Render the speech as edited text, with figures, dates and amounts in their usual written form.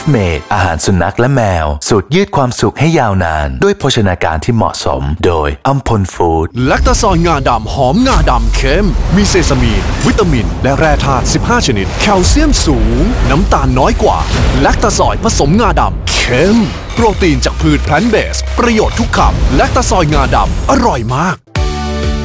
เมดอาหารสุนัขและแมวสูตรยืดความสุขให้ยาวนานด้วยโภชนาการที่เหมาะสมโดยอัมพลฟู้ดแลคตาซอยงาดำหอมงาดำเค็มมีเซซามีนวิตามินและแร่ธาตุ15ชนิดแคลเซียมสูงน้ำตาลน้อยกว่าแลคตาซอยผสมงาดำเค็มโปรตีนจากพืชแพลนต์เบสประโยชน์ทุกคำแลคตาซอยงาดำอร่อยมาก